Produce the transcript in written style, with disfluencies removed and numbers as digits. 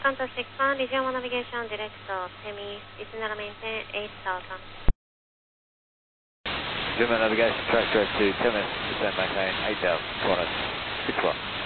Qantas 61, Region 1 Navigation, direct to Temis, Eastern maintain 8000. German navigation, track direct to Temis, descend maintain 8000, Qantas 61.